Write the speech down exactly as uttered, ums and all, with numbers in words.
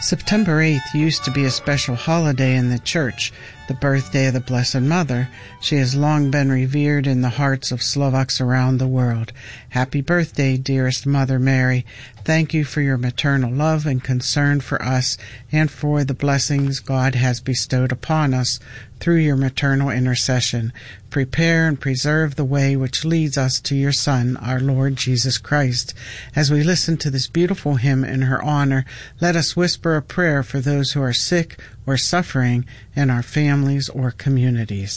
September eighth used to be a special holiday in the Church, the birthday of the Blessed Mother. She has long been revered in the hearts of Slovaks around the world. Happy birthday, dearest Mother Mary. Thank you for your maternal love and concern for us and for the blessings God has bestowed upon us through your maternal intercession. Prepare and preserve the way which leads us to your Son, our Lord Jesus Christ. As we listen to this beautiful hymn in her honor, let us whisper a prayer for those who are sick or suffering in our families or communities.